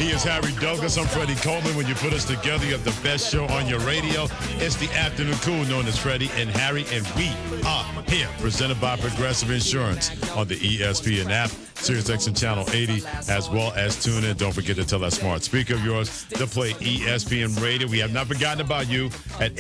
He is Harry Douglas. I'm Freddie Coleman. When you put us together, you have the best show on your radio. It's the Afternoon Cool, known as Freddie and Harry, and we are here, presented by Progressive Insurance on the ESPN app, SiriusXM Channel 80, as well as tune in. Don't forget to tell that smart speaker of yours to play ESPN Radio. We have not forgotten about you at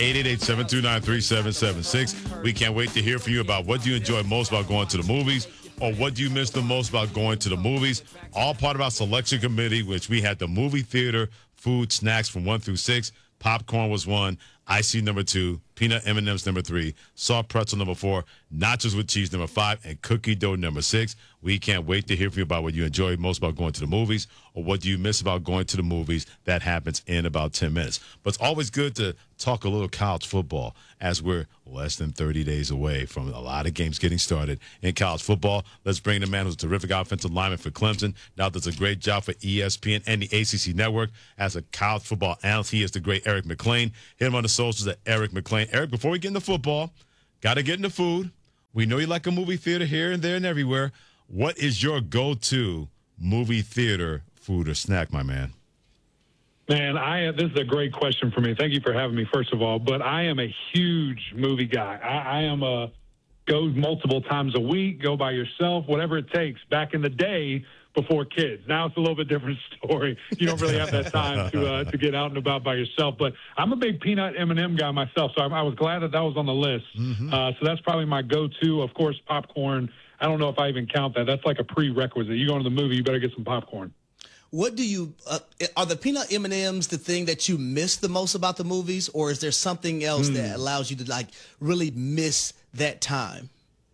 888-729-3776. We can't wait to hear from you about what do you enjoy most about going to the movies, or what do you miss the most about going to the movies? All part of our selection committee, which we had the movie theater food snacks from 1 through 6. Popcorn was 1, icy number 2, peanut M&Ms number 3, soft pretzel number 4, nachos with cheese number 5, and cookie dough number 6. We can't wait to hear from you about what you enjoy most about going to the movies, or what do you miss about going to the movies. That happens in about 10 minutes. But it's always good to talk a little college football, as we're less than 30 days away from a lot of games getting started in college football. Let's bring the man who's a terrific offensive lineman for Clemson, now does a great job for ESPN and the ACC Network as a college football analyst. He is the great Eric McLean. Hit him on the socials at Eric McLean. Eric, before we get into football, got to get into food. We know you like a movie theater here and there and everywhere. What is your go-to movie theater food or snack, my man? Man, this is a great question for me. Thank you for having me, first of all. But I am a huge movie guy. I am a go multiple times a week, go by yourself, whatever it takes. Back in the day, before kids. Now it's a little bit different story. You don't really have that time to get out and about by yourself. But I'm a big peanut M&M guy myself, so I was glad that was on the list. Mm-hmm. So that's probably my go-to. Of course, popcorn. I don't know if I even count that. That's like a prerequisite. You go to the movie, you better get some popcorn. What do you are the peanut M&Ms the thing that you miss the most about the movies, or is there something else that allows you to really miss that time?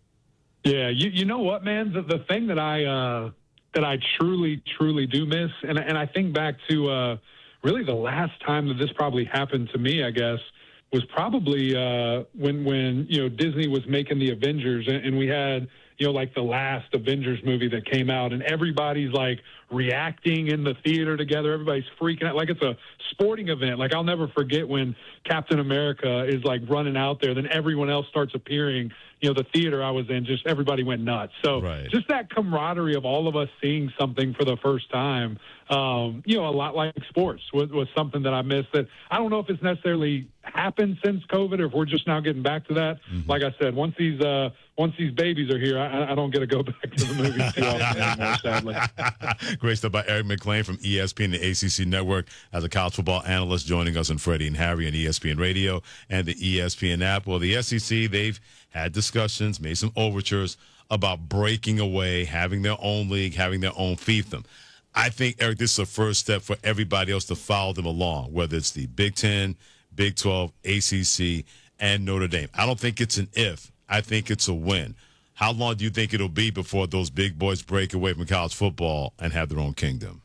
Yeah, you know what, man? The thing that I truly do miss, and I think back to really the last time that this probably happened to me, I guess, was probably when Disney was making the Avengers, and we had like the last Avengers movie that came out, and everybody's like reacting in the theater together. Everybody's freaking out like it's a sporting event. Like I'll never forget when Captain America is like running out there, then everyone else starts appearing. The theater I was in, just everybody went nuts. So just that camaraderie of all of us seeing something for the first time, a lot like sports was something that I missed that I don't know if it's necessarily happened since COVID or if we're just now getting back to that. Mm-hmm. Like I said, once these babies are here, I don't get to go back to the movies too often anymore, sadly. Great stuff by Eric McLean from ESPN, the ACC Network, as a college football analyst, joining us on Freddie and Harry on ESPN Radio and the ESPN app. Well, the SEC, they've had discussions, made some overtures about breaking away, having their own league, having their own fiefdom. I think, Eric, this is a first step for everybody else to follow them along, whether it's the Big Ten, Big 12, ACC, and Notre Dame. I don't think it's an if. I think it's a win. How long do you think it'll be before those big boys break away from college football and have their own kingdom?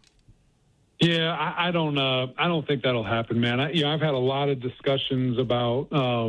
Yeah, I don't think that'll happen, man. I've had a lot of discussions about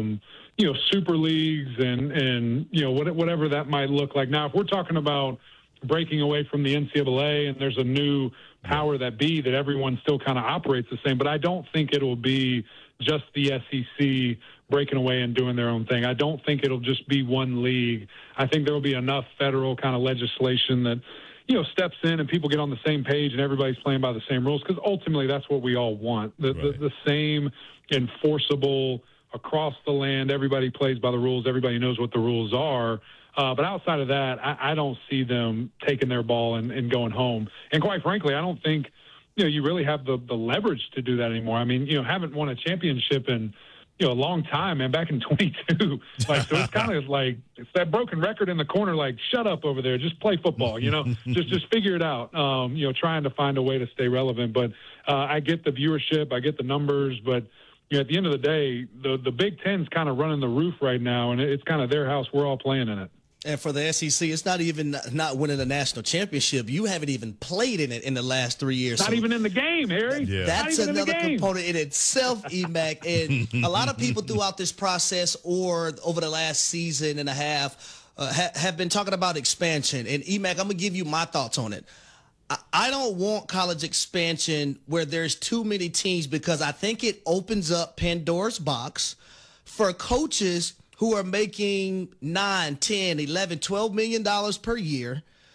super leagues and whatever that might look like. Now, if we're talking about breaking away from the NCAA and there's a new power that be that everyone still kind of operates the same, but I don't think it'll be just the SEC breaking away and doing their own thing. I don't think it'll just be one league. I think there will be enough federal kind of legislation that steps in and people get on the same page and everybody's playing by the same rules, because ultimately that's what we all want. The same enforceable across the land, everybody plays by the rules, everybody knows what the rules are. But outside of that, I don't see them taking their ball and going home. And quite frankly, I don't think you really have the leverage to do that anymore. I mean, haven't won a championship in a long time, man, back in 22. So it's kind of like it's that broken record in the corner, like, shut up over there, just play football, just figure it out, trying to find a way to stay relevant. But I get the viewership, I get the numbers, but at the end of the day, the Big Ten's kind of running the roof right now, and it's kind of their house. We're all playing in it. And for the SEC, it's not even not winning a national championship. You haven't even played in it in the last 3 years. Not even in the game, Harry. Yeah. That's another component in itself, Emac. And a lot of people throughout this process or over the last season and a half have been talking about expansion. And Emac, I'm going to give you my thoughts on it. I don't want college expansion where there's too many teams, because I think it opens up Pandora's box for coaches who are making $9, $10, $11, $12 million per year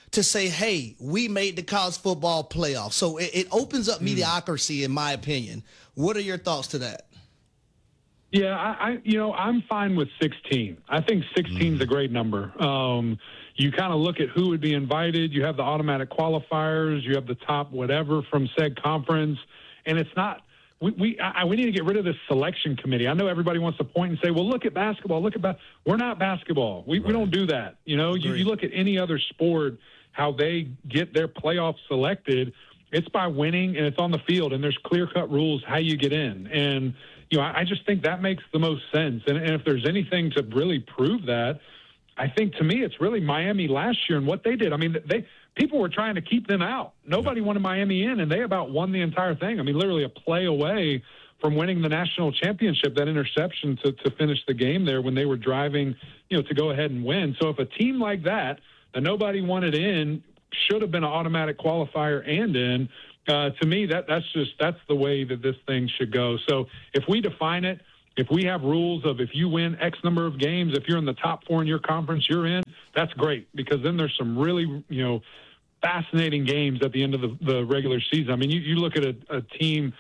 to say, hey, we made the college football playoff. So it opens up mediocrity, in my opinion. What are your thoughts to that? Yeah, I'm fine with 16. I think 16 is a great number. You kind of look at who would be invited. You have the automatic qualifiers. You have the top whatever from said conference. And it's not – we need to get rid of this selection committee. I know everybody wants to point and say, well, look at basketball. We're not basketball. We don't do that. You look at any other sport, how they get their playoff selected, it's by winning and it's on the field, and there's clear-cut rules how you get in. And, I just think that makes the most sense. And if there's anything to really prove that, I think to me it's really Miami last year and what they did. I mean, people were trying to keep them out. Nobody wanted Miami in, and they about won the entire thing. I mean, literally a play away from winning the national championship, that interception to finish the game there when they were driving, to go ahead and win. So if a team like that nobody wanted in should have been an automatic qualifier and in, to me, that's the way that this thing should go. So if we define it, if we have rules of if you win X number of games, if you're in the top 4 in your conference, you're in, that's great, because then there's some really, fascinating games at the end of the regular season. I mean, you look at a team,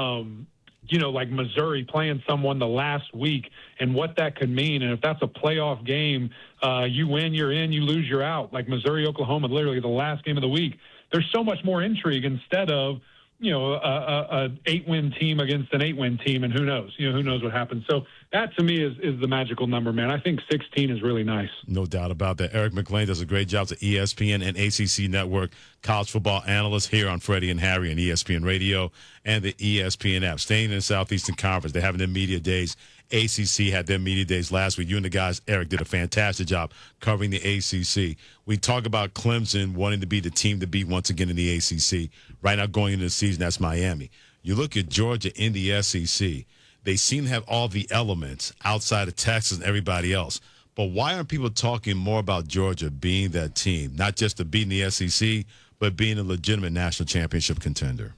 like Missouri playing someone the last week and what that could mean. And if that's a playoff game, you win, you're in, you lose, you're out. Like Missouri, Oklahoma, literally the last game of the week. There's so much more intrigue instead of, a 8-win team against an 8-win team, and who knows what happens. So that to me is the magical number, man. I think 16 is really nice. No doubt about that. Eric McLean does a great job at ESPN and ACC Network, college football analyst here on Freddie and Harry and ESPN Radio and the ESPN app. Staying in the Southeastern Conference, they're having their media days. ACC had their media days last week. You and the guys, Eric, did a fantastic job covering the ACC. We talk about Clemson wanting to be the team to beat once again in the ACC. Right now going into the season, that's Miami. You look at Georgia in the SEC. They seem to have all the elements outside of Texas and everybody else. But why aren't people talking more about Georgia being that team, not just to beat in the SEC, but being a legitimate national championship contender?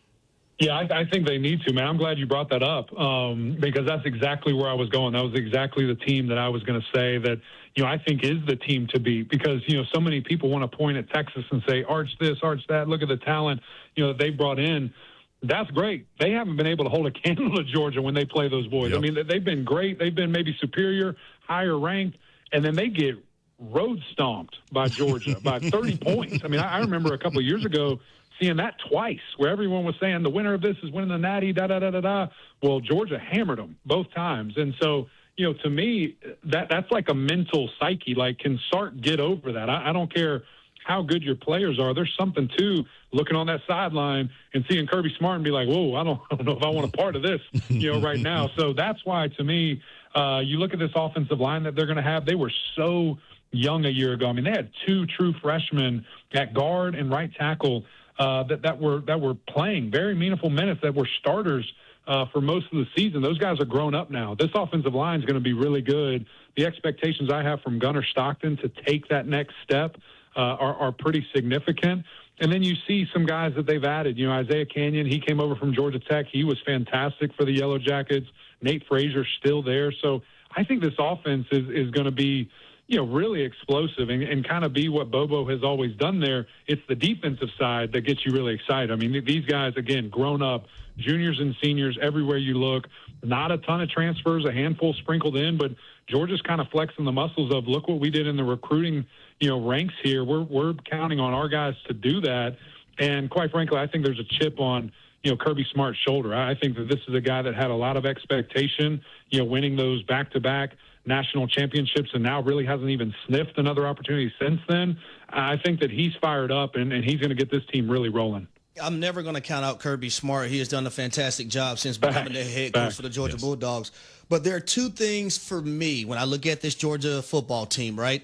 Yeah, I think they need to, man. I'm glad you brought that up because that's exactly where I was going. That was exactly the team that I was going to say that, I think is the team to beat because, so many people want to point at Texas and say, arch this, arch that, look at the talent, that they brought in. That's great. They haven't been able to hold a candle to Georgia when they play those boys. Yep. I mean, they've been great. They've been maybe superior, higher ranked, and then they get road stomped by Georgia by 30 points. I mean, I remember a couple of years ago seeing that twice where everyone was saying the winner of this is winning the Natty, da-da-da-da-da. Well, Georgia hammered them both times. And so, to me, that's like a mental psyche. Like, can Sark get over that? I don't care how good your players are. There's something to looking on that sideline and seeing Kirby Smart and be like, whoa, I don't know if I want a part of this, right now. So that's why, to me, you look at this offensive line that they're going to have. They were so young a year ago. I mean, they had 2 true freshmen at guard and right tackle that were playing very meaningful minutes, that were starters for most of the season. Those guys are grown up now. This offensive line is going to be really good. The expectations I have from Gunnar Stockton to take that next step are pretty significant. And then you see some guys that they've added. Isaiah Canyon, he came over from Georgia Tech. He was fantastic for the Yellow Jackets. Nate Frazier's still there. So I think this offense is going to be really explosive and kind of be what Bobo has always done there. It's the defensive side that gets you really excited. I mean, these guys, again, grown up, juniors and seniors everywhere you look, not a ton of transfers, a handful sprinkled in, but Georgia's kind of flexing the muscles of look what we did in the recruiting, ranks here. We're counting on our guys to do that. And quite frankly, I think there's a chip on, Kirby Smart's shoulder. I think that this is a guy that had a lot of expectation, winning those back-to-back national championships and now really hasn't even sniffed another opportunity since then. I think that he's fired up and he's going to get this team really rolling. I'm never going to count out Kirby Smart. He has done a fantastic job since becoming the head coach for the Georgia Bulldogs. But there are 2 things for me when I look at this Georgia football team, right?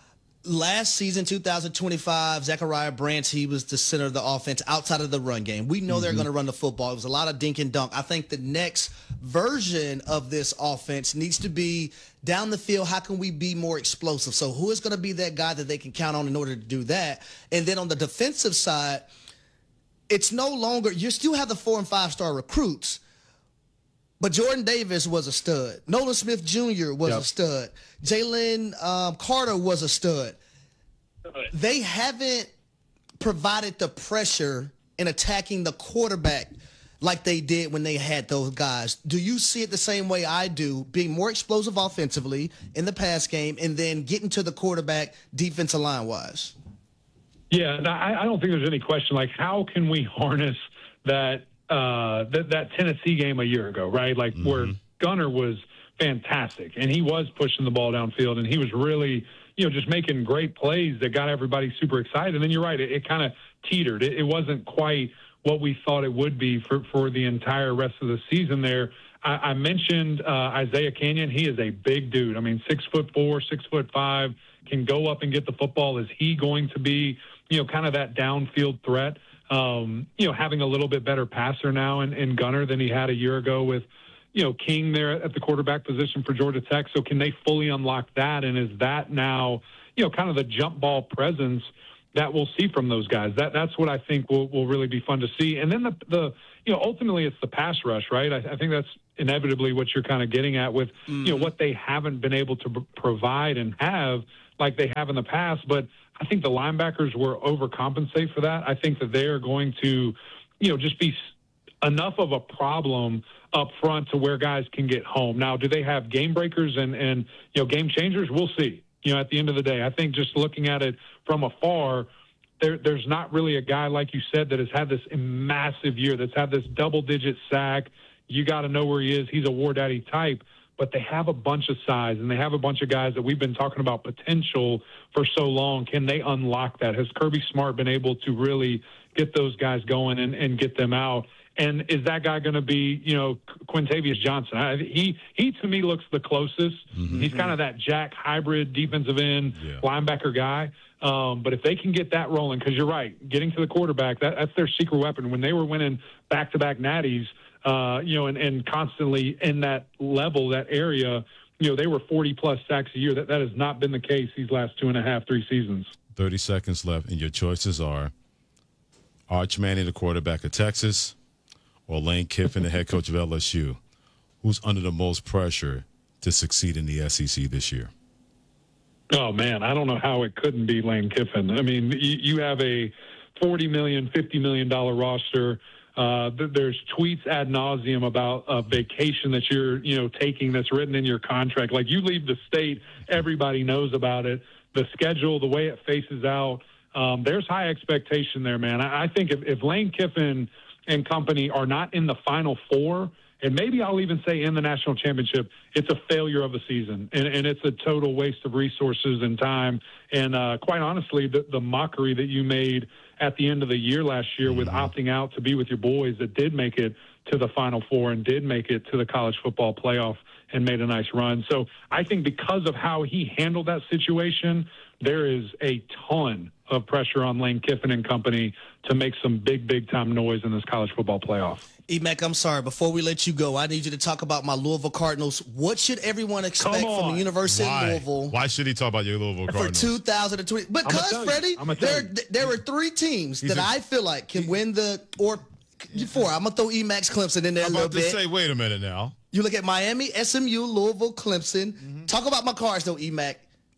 Last season, 2025, Zachariah Branch, he was the center of the offense outside of the run game. We know they're going to run the football. It was a lot of dink and dunk. I think the next version of this offense needs to be down the field. How can we be more explosive? So who is going to be that guy that they can count on in order to do that? And then on the defensive side, it's no longer – you still have the 4- and 5-star recruits, but Jordan Davis was a stud. Nolan Smith Jr. was a stud. Jalen Carter was a stud. they haven't provided the pressure in attacking the quarterback like they did when they had those guys. Do you see it the same way I do, being more explosive offensively in the pass game and then getting to the quarterback defensive line-wise? Yeah, I don't think there's any question. Like, how can we harness that Tennessee game a year ago, right? Like, where Gunner was fantastic, and he was pushing the ball downfield, and he was really, just making great plays that got everybody super excited. And then you're right, it kind of teetered. It wasn't quite what we thought it would be for the entire rest of the season there. I mentioned Isaiah Canyon. He is a big dude. I mean, 6'4", 6'5", can go up and get the football. Is he going to be, kind of that downfield threat? Having a little bit better passer now in Gunner than he had a year ago with, King there at the quarterback position for Georgia Tech. So can they fully unlock that? And is that now, kind of the jump ball presence that we'll see from those guys? That's what I think will really be fun to see. And then the ultimately it's the pass rush, right? I think that's inevitably what you're kind of getting at with, what they haven't been able to provide and have like they have in the past. But I think the linebackers were overcompensate for that. I think that they are going to, just be enough of a problem up front to where guys can get home. Now, do they have game breakers and game changers? We'll see. At the end of the day, I think just looking at it from afar, there's not really a guy, like you said, that has had this massive year, that's had this double-digit sack. You got to know where he is. He's a War Daddy type. But they have a bunch of size, and they have a bunch of guys that we've been talking about potential for so long. Can they unlock that? Has Kirby Smart been able to really get those guys going and get them out? And is that guy going to be, Quintavious Johnson? He to me looks the closest. He's kind of that Jack hybrid defensive end linebacker guy. But if they can get that rolling, because you're right, getting to the quarterback, that's their secret weapon. When they were winning back-to-back natties, and constantly in that level, that area, they were 40-plus sacks a year. That has not been the case these last 2.5, 3 seasons. 30 seconds left, and your choices are Arch Manning, the quarterback of Texas, or Lane Kiffin, the head coach of LSU. Who's under the most pressure to succeed in the SEC this year? Oh, man, I don't know how it couldn't be Lane Kiffin. I mean, you have a $40 million, $50 million roster. There's tweets ad nauseum about a vacation that you're, taking that's written in your contract. Like, you leave the state, everybody knows about it. The schedule, the way it faces out, there's high expectation there, man. I think if Lane Kiffin and company are not in the Final Four, and maybe I'll even say in the national championship, it's a failure of a season, and it's a total waste of resources and time. And quite honestly, the mockery that you made at the end of the year last year with opting out to be with your boys that did make it to the Final Four and did make it to the college football playoff and made a nice run. So I think because of how he handled that situation, there is a ton of pressure on Lane Kiffin and company to make some big time noise in this college football playoff. Emac, I'm sorry. Before we let you go, I need you to talk about my Louisville Cardinals. What should everyone expect from the University of Louisville? Why should he talk about your Louisville Cardinals? For 2020. Because, Freddie, there are 3 teams that I feel like can win or 4. I'm going to throw Emac's Clemson in there a little bit. I'm about to say, wait a minute now. You look at Miami, SMU, Louisville, Clemson. Talk about my Cards, though, Emac.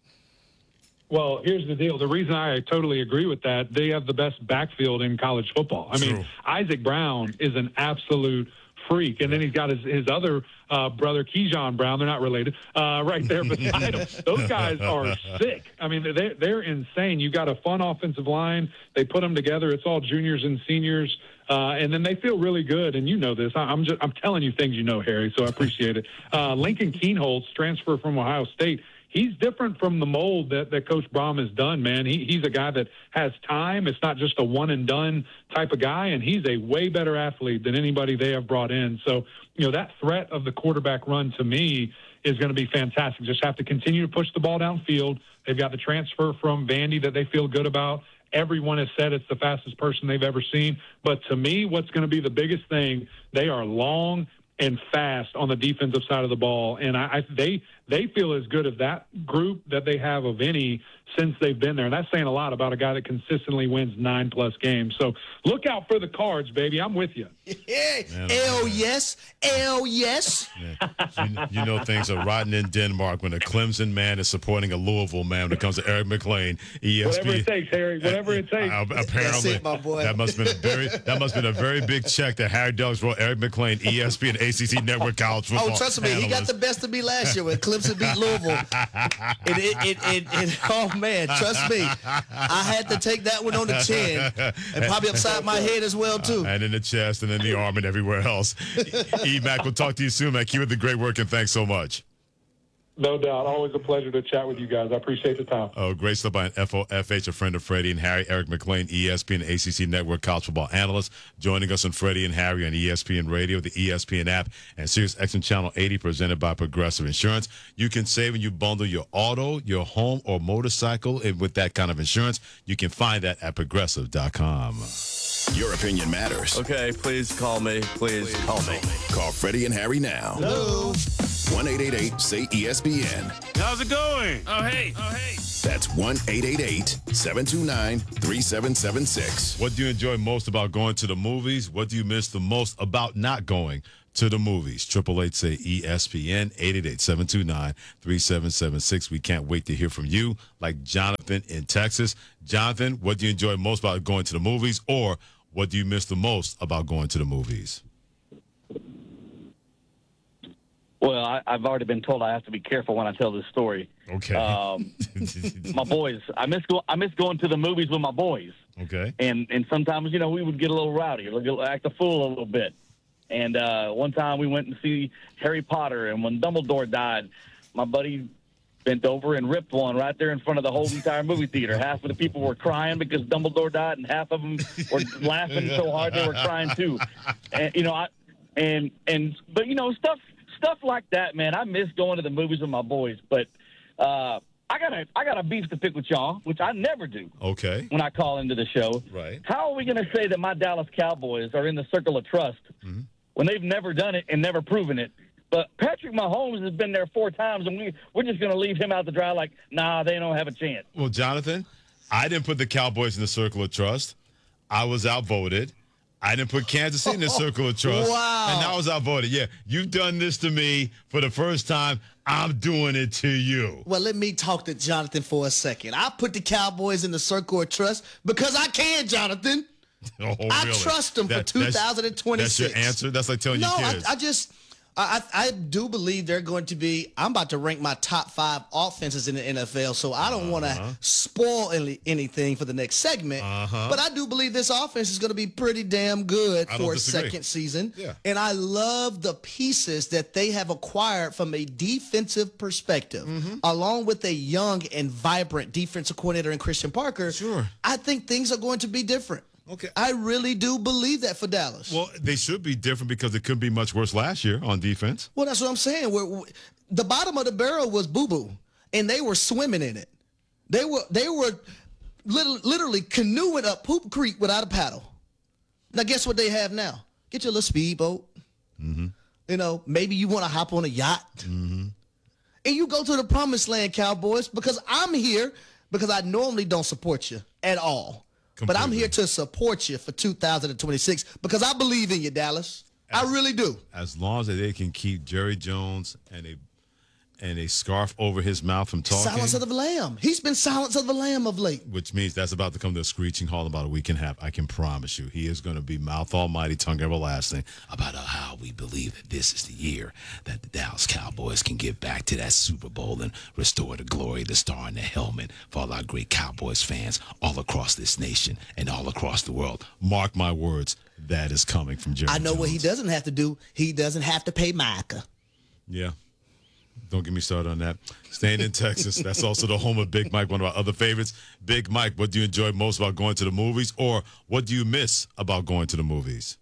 Well, here's the deal. The reason I totally agree with that, they have the best backfield in college football. I mean, Isaac Brown is an absolute freak. And then he's got his other brother, Keyshawn Brown. They're not related, right there beside him. Those guys are sick. I mean, they're insane. You got a fun offensive line. They put them together. It's all juniors and seniors. And then they feel really good. And you know this. I'm telling you things you know, Harry, so I appreciate it. Lincoln Keenholz, transfer from Ohio State. He's different from the mold that Coach Brom has done, man. He's a guy that has time. It's not just a one-and-done type of guy, and he's a way better athlete than anybody they have brought in. So, that threat of the quarterback run to me is going to be fantastic. Just have to continue to push the ball downfield. They've got the transfer from Vandy that they feel good about. Everyone has said it's the fastest person they've ever seen. But to me, what's going to be the biggest thing, they are long and fast on the defensive side of the ball. And they feel as good as that group that they have of any since they've been there. And that's saying a lot about a guy that consistently wins 9+ games. So look out for the Cards, baby. I'm with you. Yeah. Hell yes. Hell yes. Yeah. You know things are rotten in Denmark when a Clemson man is supporting a Louisville man when it comes to Eric McLean. ESPN. Whatever it takes, Harry. Whatever it takes. Apparently, That's it, my boy. that must have been a very big check that Harry Douglas wrote Eric McLean, ESPN, ACC Network College Football. Oh, trust me, he got the best of me last year when Clemson beat Louisville. Oh man, trust me, I had to take that one on the chin and probably upside my head as well too. And in the chest, and in the arm, and everywhere else. E-Mac, we'll talk to you soon, man. Keep up the great work, and thanks so much. No doubt. Always a pleasure to chat with you guys. I appreciate the time. Oh, great stuff by an FOFH, a friend of Freddie and Harry, Eric McLean, ESPN ACC Network college football analyst, joining us on Freddie and Harry on ESPN Radio, the ESPN app, and Sirius XM Channel 80, presented by Progressive Insurance. You can save when you bundle your auto, your home, or motorcycle with that kind of insurance. You can find that at Progressive.com. Your opinion matters. Okay, please call me. Please call me. Call Freddie and Harry now. Hello. 1-888-SAY-ESPN. How's it going? Oh, hey. That's 1-888-729-3776. What do you enjoy most about going to the movies? What do you miss the most about not going to the movies? 888-SAY-ESPN, 888-729-3776. We can't wait to hear from you, like Jonathan in Texas. Jonathan, what do you enjoy most about going to the movies, or what do you miss the most about going to the movies? Well, I've already been told I have to be careful when I tell this story. Okay. My boys, I miss going to the movies with my boys. Okay. And sometimes, we would get a little rowdy, act a fool a little bit. And one time we went and see Harry Potter, and when Dumbledore died, my buddy bent over and ripped one right there in front of the whole entire movie theater. Half of the people were crying because Dumbledore died, and half of them were laughing so hard they were crying too. And but stuff like that, man. I miss going to the movies with my boys, but I got a beef to pick with y'all, which I never do. Okay. When I call into the show, Right. How are we going to say that my Dallas Cowboys are in the circle of trust when they've never done it and never proven it? But Patrick Mahomes has been there 4 times, and we're just going to leave him out to dry like, nah, they don't have a chance. Well, Jonathan, I didn't put the Cowboys in the circle of trust. I was outvoted. I didn't put Kansas City in the circle of trust. Wow. And I was outvoted. Yeah, you've done this to me for the first time. I'm doing it to you. Well, let me talk to Jonathan for a second. I put the Cowboys in the circle of trust because I can, Jonathan. Oh, I really? trust them for 2026. That's your answer? That's like telling your kids. I do believe they're going to be. I'm about to rank my top 5 offenses in the NFL, so I don't want to spoil anything for the next segment. But I do believe this offense is going to be pretty damn good for a second season. Yeah. And I love the pieces that they have acquired from a defensive perspective, along with a young and vibrant defensive coordinator in Christian Parker. Sure. I think things are going to be different. Okay. I really do believe that for Dallas. Well, they should be different because it couldn't be much worse last year on defense. Well, that's what I'm saying. The bottom of the barrel was boo-boo, and they were swimming in it. They were literally canoeing up Poop Creek without a paddle. Now, guess what they have now? Get your little speedboat. Maybe you want to hop on a yacht. And you go to the promised land, Cowboys, because I'm here because I normally don't support you at all. But I'm here to support you for 2026 because I believe in you, Dallas. I really do. As long as they can keep Jerry Jones and a scarf over his mouth from talking. Silence of the Lamb. He's been Silence of the Lamb of late. Which means that's about to come to a screeching halt in about a week and a half. I can promise you. He is going to be mouth almighty, tongue everlasting about how we believe that this is the year that the Dallas Cowboys can get back to that Super Bowl and restore the glory, the star, and the helmet for all our great Cowboys fans all across this nation and all across the world. Mark my words, that is coming from Jerry I know Jones. what he doesn't have to do. He doesn't have to pay Micah. Yeah. Don't get me started on that. Staying in Texas, that's also the home of Big Mike, one of our other favorites. Big Mike, what do you enjoy most about going to the movies, or what do you miss about going to the movies?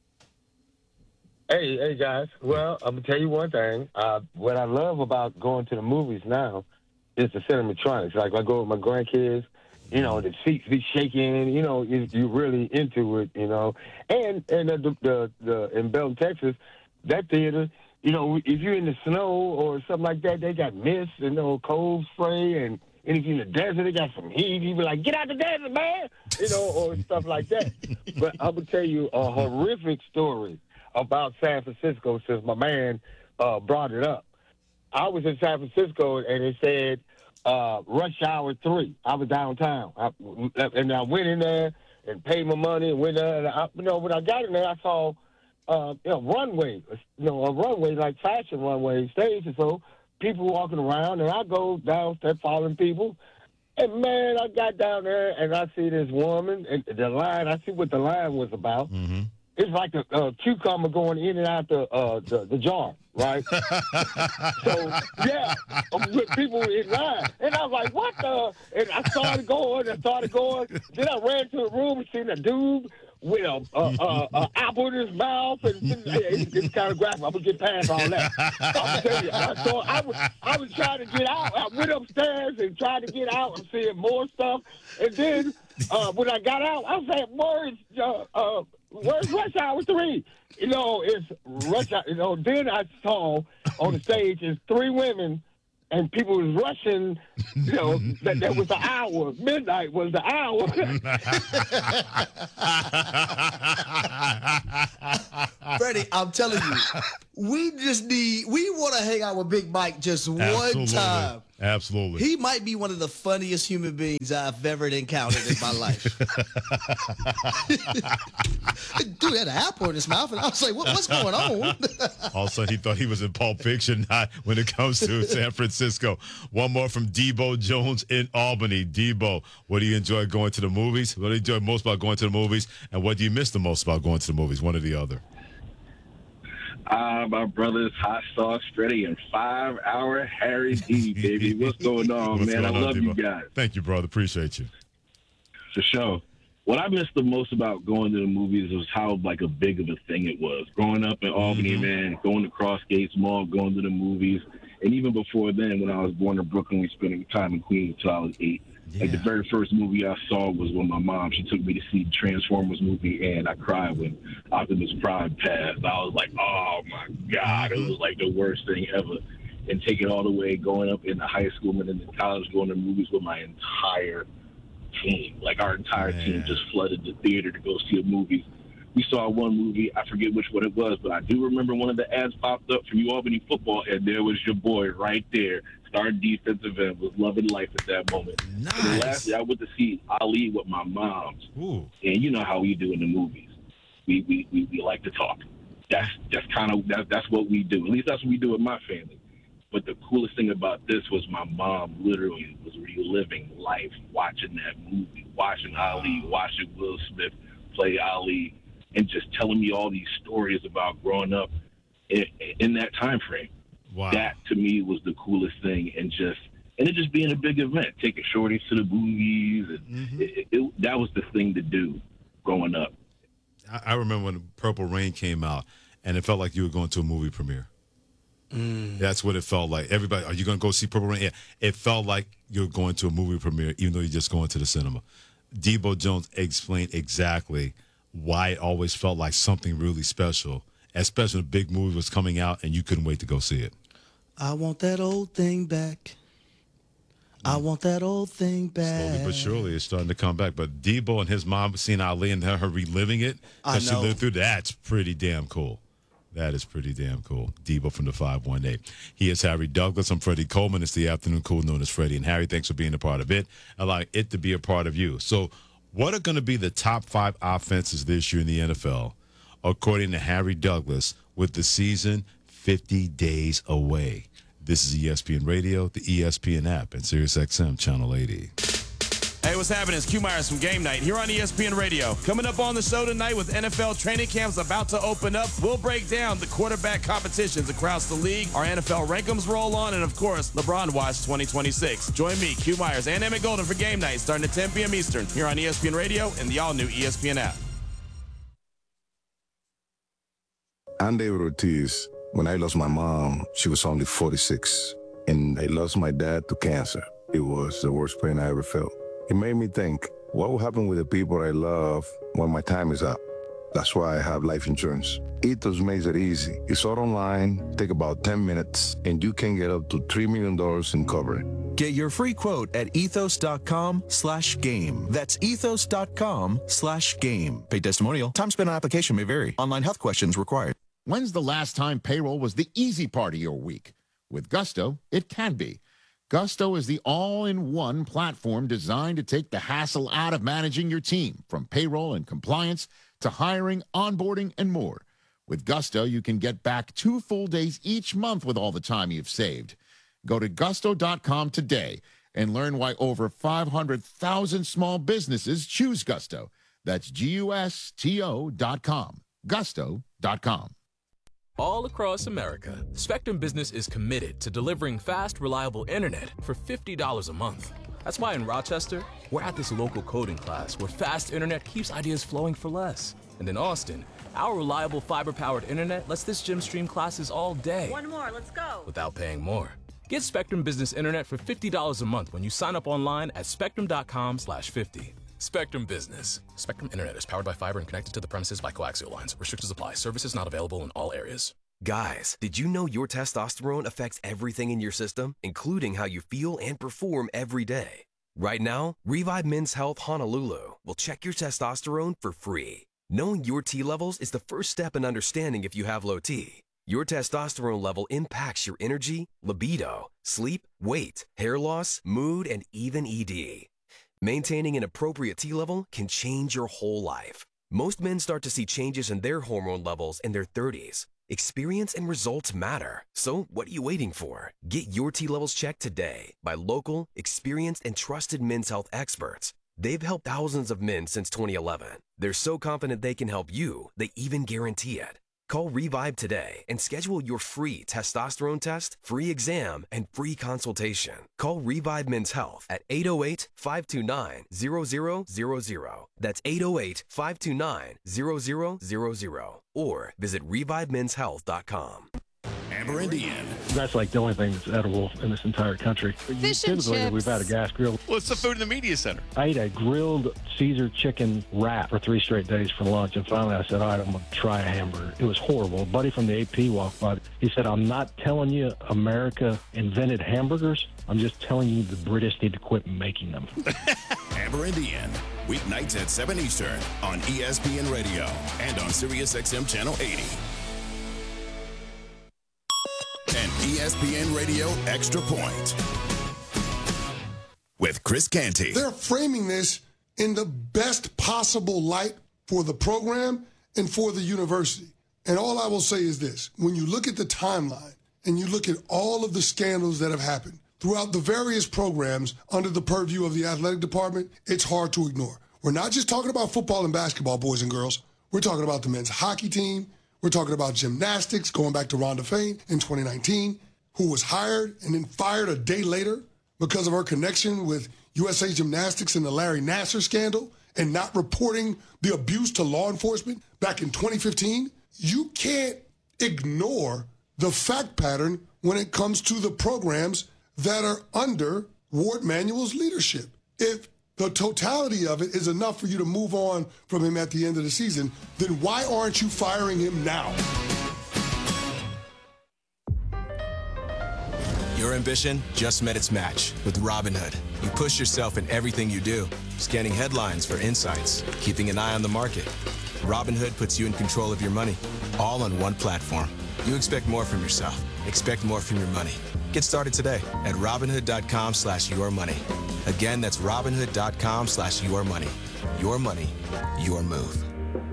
Hey, guys. Well, I'm going to tell you one thing. What I love about going to the movies now is the cinematronics. Like, I go with my grandkids, the seats be shaking, you're really into it, And in Belton, Texas, that theater, if you're in the snow or something like that, they got mist and cold spray, and if you're in the desert, they got some heat. You be like, get out the desert, man, or stuff like that. But I'm gonna tell you a horrific story about San Francisco since my man brought it up. I was in San Francisco and it said rush hour 3. I was downtown, and I went in there and paid my money and went there. And when I got in there, I saw runway, a runway like fashion runway stage, and so people walking around, and I go downstairs following people. And, man, I got down there, and I see this woman, and the line, I see what the line was about. Mm-hmm. It's like a cucumber going in and out the jar, right? So, yeah, with people in line. And I was like, what the? And I started going. Then I ran to the room and seen a dude with a apple in his mouth. And it's kind of graphic. I'm going to get past all that. I'll tell you. So I was trying to get out. I went upstairs and tried to get out and seeing more stuff. And then when I got out, I said, where's Rush Hour 3? It's Rush Hour. Then I saw on the stage is 3 women, and people was rushing. That was the hour. Midnight was the hour. Freddie, I'm telling you, we want to hang out with Big Mike just one time. Absolutely. He might be one of the funniest human beings I've ever encountered in my life. Dude had an apple in his mouth, and I was like, what's going on? All of a sudden, he thought he was in Pulp Fiction, not when it comes to San Francisco. One more from Debo Jones in Albany. Debo, what do you enjoy going to the movies? What do you enjoy most about going to the movies? And what do you miss the most about going to the movies? One or the other. My brother's Hot Sauce Freddie and 5-Hour Harry D, baby. What's going on, man? I love you guys. Thank you, brother. Appreciate you. For sure. What I miss the most about going to the movies was how, a big of a thing it was. Growing up in Albany, man, going to Crossgates Mall, going to the movies. And even before then, when I was born in Brooklyn, we spent time in Queens until I was 8. Yeah. The very first movie I saw was when my mom, she took me to see the Transformers movie, and I cried when Optimus Prime passed. I was like, oh, my God. It was the worst thing ever. And taking all the way, going up into high school and then college, going to movies with my entire team. Our entire team just flooded the theater to go see a movie. We saw one movie, I forget which one it was, but I do remember one of the ads popped up for Albany football, and there was your boy right there. Starting defensive end, was loving life at that moment. Nice. And then lastly, I went to see Ali with my moms. Ooh. And you know how we do in the movies. We like to talk. That's what we do. At least that's what we do with my family. But the coolest thing about this was my mom literally was reliving life, watching that movie, watching Ali, watching Will Smith play Ali, and just telling me all these stories about growing up in that time frame. Wow. That to me was the coolest thing, and it just being a big event, taking shorties to the movies, and that was the thing to do growing up. I remember when Purple Rain came out, and it felt like you were going to a movie premiere. That's what it felt like. Everybody, are you going to go see Purple Rain? Yeah. It felt like you're going to a movie premiere, even though you're just going to the cinema. Debo Jones explained exactly why it always felt like something really special, especially when a big movie was coming out and you couldn't wait to go see it. I want that old thing back. I want that old thing back. Slowly but surely, it's starting to come back. But Debo and his mom seeing Ali and her reliving it because she lived through that's pretty damn cool. That is pretty damn cool. Debo from the 518. He is Harry Douglas. I'm Freddie Coleman. It's the afternoon cool known as Freddie and Harry. Thanks for being a part of it, allowing it to be a part of you. So what are going to be the top 5 offenses this year in the NFL, according to Harry Douglas, with the season 50 days away? This is ESPN Radio, the ESPN app, and SiriusXM Channel 80. Hey, what's happening? It's Q Myers from Game Night here on ESPN Radio. Coming up on the show tonight with NFL training camps about to open up, we'll break down the quarterback competitions across the league, our NFL rankings roll on, and of course, LeBron Watch 2026. Join me, Q Myers, and Emmett Golden for Game Night starting at 10 p.m. Eastern here on ESPN Radio and the all-new ESPN app. I'm David Ortiz. When I lost my mom, she was only 46, and I lost my dad to cancer. It was the worst pain I ever felt. It made me think, what will happen with the people I love when my time is up? That's why I have life insurance. Ethos makes it easy. It's all online, take about 10 minutes, and you can get up to $3 million in coverage. Get your free quote at ethos.com/game. That's ethos.com/game. Paid testimonial. Time spent on application may vary. Online health questions required. When's the last time payroll was the easy part of your week? With Gusto, it can be. Gusto is the all-in-one platform designed to take the hassle out of managing your team, from payroll and compliance to hiring, onboarding, and more. With Gusto, you can get back 2 full days each month with all the time you've saved. Go to gusto.com today and learn why over 500,000 small businesses choose Gusto. That's GUSTO.com. Gusto.com. All across America, Spectrum Business is committed to delivering fast, reliable internet for $50 a month. That's why in Rochester, we're at this local coding class where fast internet keeps ideas flowing for less. And in Austin, our reliable fiber-powered internet lets this gym stream classes all day. One more, let's go. Without paying more. Get Spectrum Business Internet for $50 a month when you sign up online at spectrum.com/50. Spectrum Business. Spectrum Internet is powered by fiber and connected to the premises by coaxial lines. Restrictions apply. Services not available in all areas. Guys, did you know your testosterone affects everything in your system, including how you feel and perform every day? Right now, Revive Men's Health Honolulu will check your testosterone for free. Knowing your T levels is the first step in understanding if you have low T. Your testosterone level impacts your energy, libido, sleep, weight, hair loss, mood, and even ED. Maintaining an appropriate T level can change your whole life. Most men start to see changes in their hormone levels in their 30s. Experience and results matter. So what are you waiting for? Get your T levels checked today by local, experienced, and trusted men's health experts. They've helped thousands of men since 2011. They're so confident they can help you, they even guarantee it. Call Revive today and schedule your free testosterone test, free exam, and free consultation. Call Revive Men's Health at 808-529-0000. That's 808-529-0000. Or visit ReviveMen'sHealth.com. Amber and Ian. That's like the only thing that's edible in this entire country. Fish and Typically, chips. we've had a gas grill. What's the food in the media center? I ate a grilled Caesar chicken wrap for 3 straight days for lunch, and finally I said, all right, I'm going to try a hamburger. It was horrible. A buddy from the AP walked by. He said, I'm not telling you America invented hamburgers. I'm just telling you the British need to quit making them. Amber and Ian. Weeknights at 7 Eastern on ESPN Radio and on SiriusXM Channel 80. An ESPN Radio Extra Point with Chris Canty. They're framing this in the best possible light for the program and for the university. And all I will say is this. When you look at the timeline and you look at all of the scandals that have happened throughout the various programs under the purview of the athletic department, it's hard to ignore. We're not just talking about football and basketball, boys and girls. We're talking about the men's hockey team. We're talking about gymnastics, going back to Rhonda Fain in 2019, who was hired and then fired a day later because of her connection with USA Gymnastics and the Larry Nassar scandal and not reporting the abuse to law enforcement back in 2015. You can't ignore the fact pattern when it comes to the programs that are under Ward Manuel's leadership. If the totality of it is enough for you to move on from him at the end of the season, then why aren't you firing him now? Your ambition just met its match with Robinhood. You push yourself in everything you do, scanning headlines for insights, keeping an eye on the market. Robinhood puts you in control of your money, all on one platform. You expect more from yourself. Expect more from your money. Get started today at Robinhood.com/yourmoney. Again, that's Robinhood.com/yourmoney. Your money, your move.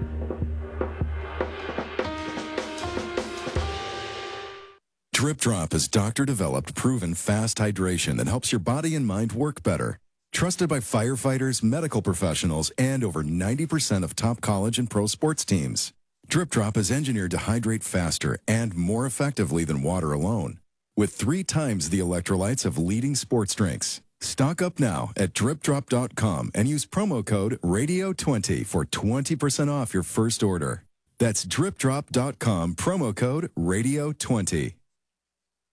Drip Drop is doctor-developed, proven fast hydration that helps your body and mind work better. Trusted by firefighters, medical professionals, and over 90% of top college and pro sports teams. Drip Drop is engineered to hydrate faster and more effectively than water alone, with 3 times the electrolytes of leading sports drinks. Stock up now at dripdrop.com and use promo code RADIO20 for 20% off your first order. That's dripdrop.com, promo code RADIO20.